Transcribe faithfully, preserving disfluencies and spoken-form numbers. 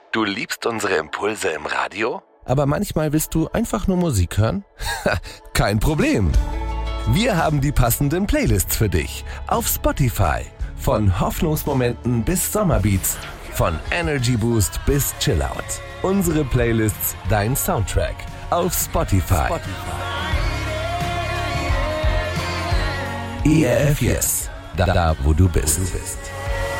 Du liebst unsere Impulse im Radio? Aber manchmal willst du einfach nur Musik hören? Kein Problem. Wir haben die passenden Playlists für dich auf Spotify. Von Hoffnungsmomenten bis Sommerbeats, von Energy Boost bis Chillout. Unsere Playlists, dein Soundtrack auf Spotify. Spotify. E R F Yes, da, da wo du bist.